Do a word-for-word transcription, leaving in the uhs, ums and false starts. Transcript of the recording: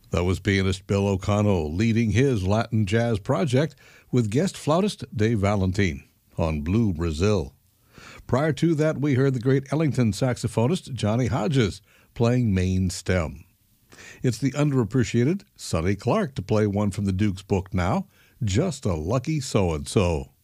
That was pianist Bill O'Connell leading his Latin jazz project with guest flautist Dave Valentine on Blue Brazil. Prior to that, we heard the great Ellington saxophonist Johnny Hodges playing main stem. It's the underappreciated Sonny Clark to play one from the Duke's book now, Just a Lucky So-and-So.